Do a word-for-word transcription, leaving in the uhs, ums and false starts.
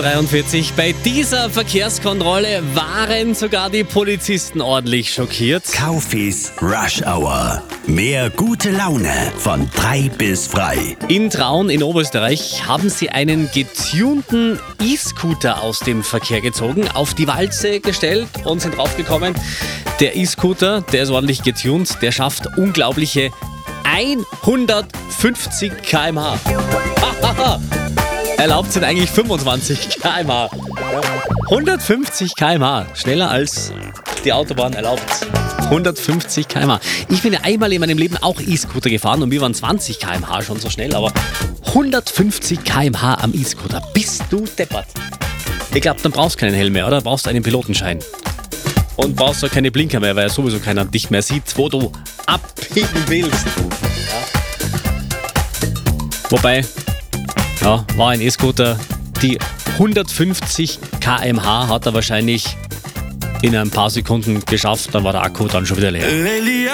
dreiundvierzig. Bei dieser Verkehrskontrolle waren sogar die Polizisten ordentlich schockiert. Kaufis Rush Hour. Mehr gute Laune von drei bis frei. In Traun in Oberösterreich haben sie einen getunten E-Scooter aus dem Verkehr gezogen, auf die Walze gestellt und sind draufgekommen, der E-Scooter, der ist ordentlich getunt, der schafft unglaubliche hundertfünfzig Kilometer pro Stunde. Erlaubt sind eigentlich fünfundzwanzig Kilometer pro Stunde. hundertfünfzig Kilometer pro Stunde, schneller als die Autobahn erlaubt. hundertfünfzig Kilometer pro Stunde. Ich bin ja einmal in meinem Leben auch E-Scooter gefahren und mir waren zwanzig Kilometer pro Stunde schon so schnell, aber hundertfünfzig Kilometer pro Stunde am E-Scooter. Bist du deppert? Ich glaube, dann brauchst du keinen Helm mehr, oder? Brauchst einen Pilotenschein. Und brauchst du keine Blinker mehr, weil ja sowieso keiner dich mehr sieht, wo du abbiegen willst. Ja. Wobei, ja, war ein E-Scooter, die hundertfünfzig Kilometer pro Stunde hat er wahrscheinlich in ein paar Sekunden geschafft, dann war der Akku dann schon wieder leer.